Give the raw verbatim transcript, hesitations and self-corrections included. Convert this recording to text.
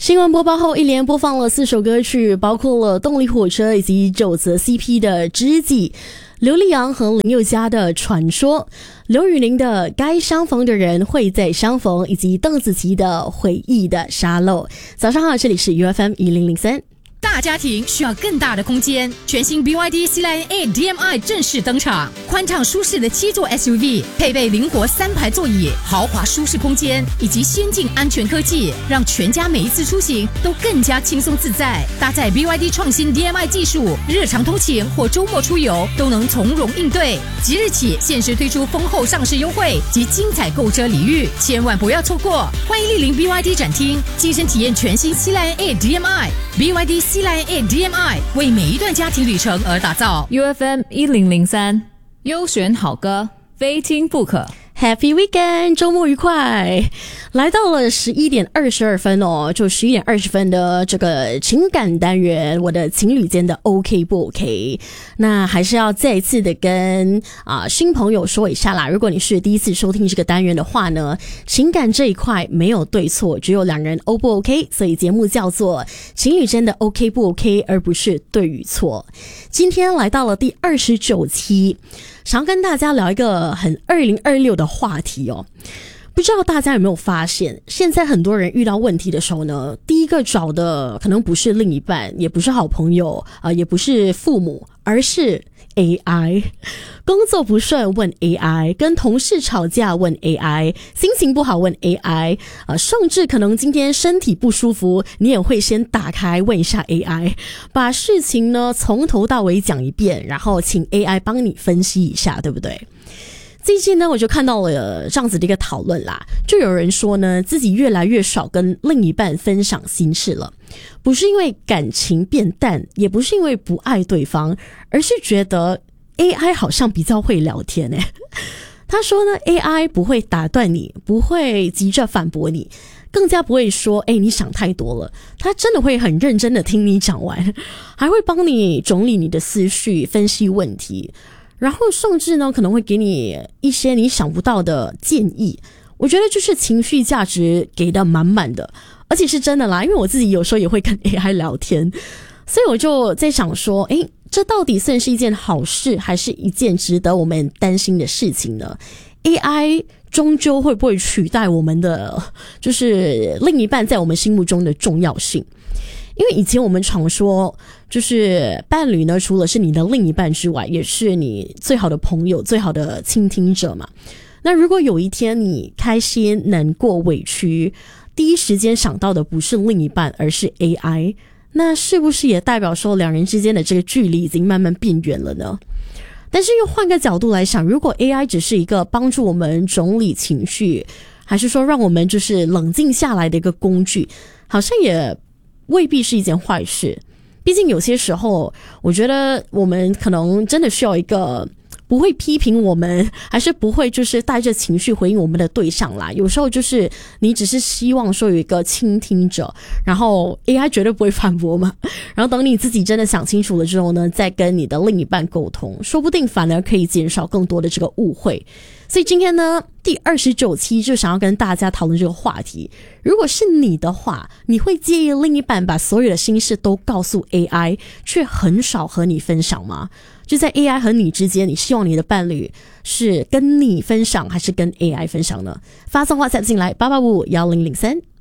新闻播报后，一连播放了四首歌曲，包括了动力火车以及九泽 C P 的知己，刘力扬和林宥嘉的传说，刘宇宁的该相逢的人会再相逢，以及邓紫棋的回忆的沙漏。早上好，这里是 U F M 一零零三。 大家庭需要更大的空间，全新 B Y D C Line A D M I 正式登场，宽敞舒适的七座 S U V， 配备灵活三排座椅，豪华舒适空间以及先进安全科技，让全家每一次出行都更加轻松自在。搭载 B Y D 创新 D M I 技术，日常通勤或周末出游都能从容应对。即日起限时推出丰厚上市优惠及精彩购车礼遇，千万不要错过！欢迎莅临 B Y D 展厅，亲身体验全新 C Line A D M I B Y D C Line A D M I 为每一段家庭旅程而打造。 U F M 一零零三优选好歌，非听不可。 Happy Weekend， 周末愉快！来到了十一点二十二分哦，就十一点二十分的这个情感单元，我的情侣间的 OK 不 OK？ 那还是要再一次的跟啊、呃、新朋友说一下啦。如果你是第一次收听这个单元的话呢，情感这一块没有对错，只有两人 O 不 OK， 所以节目叫做情侣间的 OK 不 OK， 而不是对与错。今天来到了第二十九期。想要跟大家聊一个很二零二六的话题哦，不知道大家有没有发现，现在很多人遇到问题的时候呢，第一个找的可能不是另一半，也不是好朋友啊、呃，也不是父母，而是 A I。 工作不顺问 A I， 跟同事吵架问 A I， 心情不好问 A I， 呃，甚至可能今天身体不舒服，你也会先打开问一下 A I， 把事情呢从头到尾讲一遍，然后请 A I 帮你分析一下，对不对？最近呢，我就看到了这样子的一个讨论啦，就有人说呢，自己越来越少跟另一半分享心事了，不是因为感情变淡，也不是因为不爱对方，而是觉得 A I 好像比较会聊天诶。他说呢 ，A I 不会打断你，不会急着反驳你，更加不会说，哎，你想太多了。他真的会很认真的听你讲完，还会帮你整理你的思绪，分析问题。然后甚至呢，可能会给你一些你想不到的建议。我觉得就是情绪价值给的满满的，而且是真的啦，因为我自己有时候也会跟 A I 聊天，所以我就在想说，诶，这到底算是一件好事，还是一件值得我们担心的事情呢？ A I 终究会不会取代我们的就是另一半在我们心目中的重要性？因为以前我们常说，就是伴侣呢，除了是你的另一半之外，也是你最好的朋友，最好的倾听者嘛。那如果有一天你开心、难过、委屈，第一时间想到的不是另一半，而是 A I， 那是不是也代表说两人之间的这个距离已经慢慢变远了呢？但是又换个角度来想，如果 A I 只是一个帮助我们整理情绪，还是说让我们就是冷静下来的一个工具，好像也未必是一件坏事。毕竟有些时候我觉得我们可能真的需要一个不会批评我们，还是不会就是带着情绪回应我们的对象啦。有时候就是你只是希望说有一个倾听者，然后 A I 绝对不会反驳嘛。然后等你自己真的想清楚了之后呢，再跟你的另一半沟通，说不定反而可以减少更多的这个误会。所以今天呢，第二十九期就想要跟大家讨论这个话题。如果是你的话，你会介意另一半把所有的心事都告诉 A I， 却很少和你分享吗？就在 A I 和你之间，你希望你的伴侣是跟你分享，还是跟 A I 分享呢？发送WhatsApp进来八八五五一零零三。